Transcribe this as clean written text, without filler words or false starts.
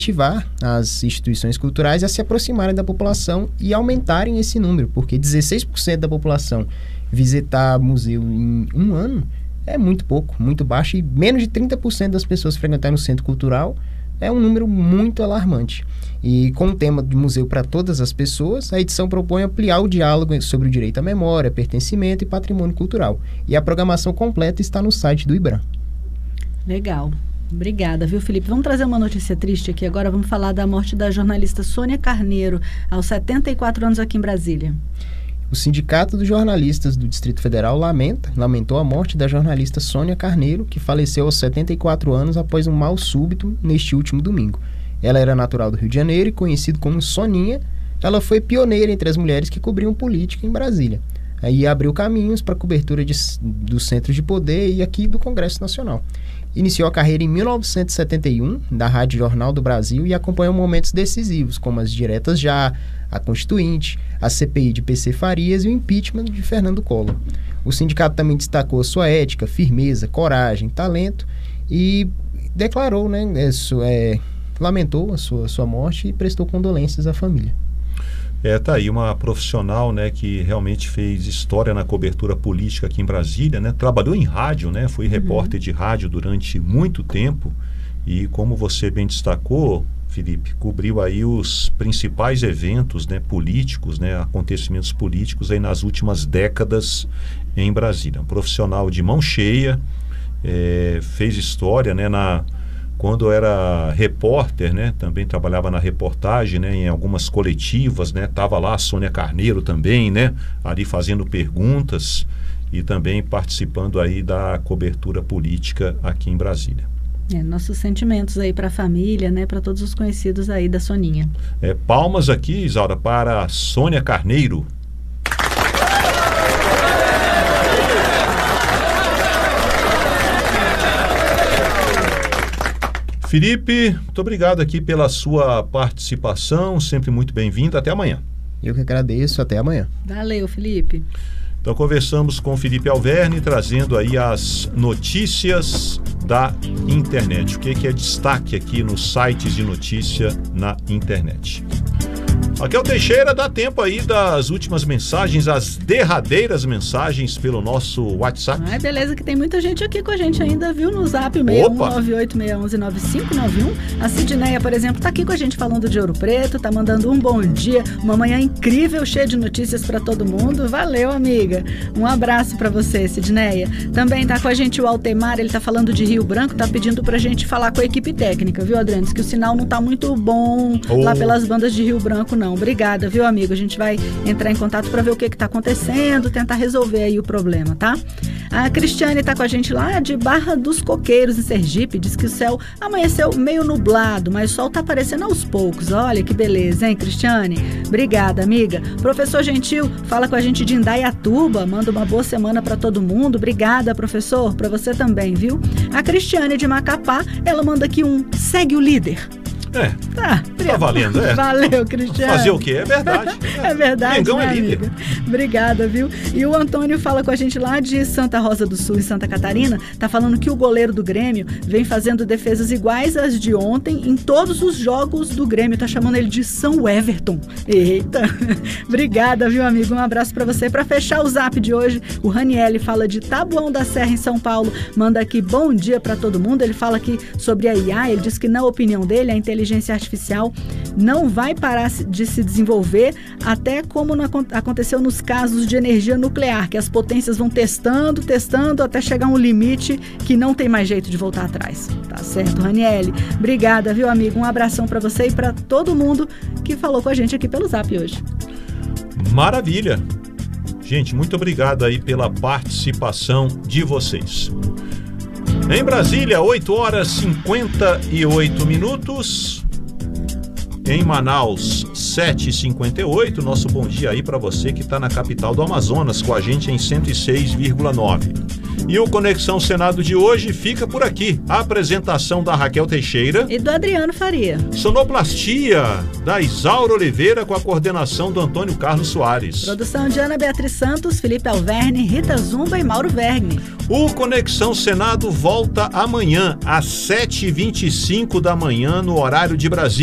incentivar as instituições culturais a se aproximarem da população e aumentarem esse número, porque 16% da população visitar museu em um ano é muito pouco, muito baixo, e menos de 30% das pessoas frequentarem o centro cultural é um número muito alarmante. E com o tema de museu para todas as pessoas, a edição propõe ampliar o diálogo sobre o direito à memória, pertencimento e patrimônio cultural. E a programação completa está no site do IBRAM. Legal. Obrigada, viu, Felipe? Vamos trazer uma notícia triste aqui agora. Vamos falar da morte da jornalista Sônia Carneiro, aos 74 anos aqui em Brasília. O Sindicato dos Jornalistas do Distrito Federal lamentou a morte da jornalista Sônia Carneiro, que faleceu aos 74 anos após um mal súbito neste último domingo. Ela era natural do Rio de Janeiro e conhecida como Soninha. Ela foi pioneira entre as mulheres que cobriam política em Brasília. Aí abriu caminhos para a cobertura dos centros de poder e aqui do Congresso Nacional. Iniciou a carreira em 1971 da Rádio Jornal do Brasil e acompanhou momentos decisivos, como as diretas já, a Constituinte, a CPI de PC Farias e o impeachment de Fernando Collor. O sindicato também destacou sua ética, firmeza, coragem, talento e declarou, lamentou a sua morte e prestou condolências à família. Tá aí uma profissional, né, que realmente fez história na cobertura política aqui em Brasília, né? Trabalhou em rádio, né? Foi repórter de rádio durante muito tempo e, como você bem destacou, Felipe, cobriu aí os principais eventos, né, políticos, né, acontecimentos políticos aí nas últimas décadas em Brasília. Um profissional de mão cheia, fez história, né, quando era repórter, né, também trabalhava na reportagem, né, em algumas coletivas, né, estava lá a Sônia Carneiro também, né, ali fazendo perguntas e também participando aí da cobertura política aqui em Brasília. Nossos sentimentos aí para a família, né, para todos os conhecidos aí da Soninha. Palmas aqui, Isaura, para a Sônia Carneiro. Felipe, muito obrigado aqui pela sua participação, sempre muito bem-vindo. Até amanhã. Eu que agradeço, até amanhã. Valeu, Felipe. Então conversamos com o Felipe Alverne, trazendo aí as notícias da internet. O que é destaque aqui nos sites de notícia na internet. Raquel Teixeira, dá tempo aí das últimas mensagens, as derradeiras mensagens pelo nosso WhatsApp. Beleza, que tem muita gente aqui com a gente ainda, viu? No Zap 61986119591. A Sidneia, por exemplo, tá aqui com a gente falando de Ouro Preto, tá mandando um bom dia, uma manhã incrível, cheia de notícias para todo mundo. Valeu, amiga. Um abraço para você, Sidneia. Também tá com a gente o Altemar, ele tá falando de Rio Branco, tá pedindo pra gente falar com a equipe técnica, viu, Adriano? Diz que o sinal não tá muito bom lá pelas bandas de Rio Branco, não. Obrigada, viu, amigo? A gente vai entrar em contato para ver o que está acontecendo, tentar resolver aí o problema, tá? A Cristiane está com a gente lá de Barra dos Coqueiros, em Sergipe. Diz que o céu amanheceu meio nublado, mas o sol está aparecendo aos poucos. Olha que beleza, hein, Cristiane? Obrigada, amiga. Professor Gentil fala com a gente de Indaiatuba. Manda uma boa semana para todo mundo. Obrigada, professor. Para você também, viu? A Cristiane de Macapá, ela manda aqui um segue o líder. Tá valendo, Valeu, Cristiano. Fazer o quê? É verdade. É verdade, Mengão né, é líder. amiga? Obrigada, viu? E o Antônio fala com a gente lá de Santa Rosa do Sul, em Santa Catarina. Tá falando que o goleiro do Grêmio vem fazendo defesas iguais às de ontem em todos os jogos do Grêmio. Tá chamando ele de São Everton. Eita! Obrigada, viu, amigo? Um abraço pra você. Pra fechar o Zap de hoje, o Raniel fala de Taboão da Serra, em São Paulo. Manda aqui bom dia pra todo mundo. Ele fala aqui sobre a IA. Ele diz que, na opinião dele, a inteligência artificial não vai parar de se desenvolver, até como aconteceu nos casos de energia nuclear, que as potências vão testando, até chegar um limite que não tem mais jeito de voltar atrás. Tá certo, Raniel? Obrigada, viu, amigo? Um abração para você e para todo mundo que falou com a gente aqui pelo Zap hoje. Maravilha! Gente, muito obrigado aí pela participação de vocês. Em Brasília, 8h58. Em Manaus, 7h58. Nosso bom dia aí para você que está na capital do Amazonas, com a gente em 106,9. E o Conexão Senado de hoje fica por aqui. A apresentação da Raquel Teixeira e do Adriano Faria. Sonoplastia da Isaura Oliveira com a coordenação do Antônio Carlos Soares. Produção de Ana Beatriz Santos, Felipe Alverne, Rita Zumba e Mauro Verne. O Conexão Senado volta amanhã às 7h25 da manhã no horário de Brasília.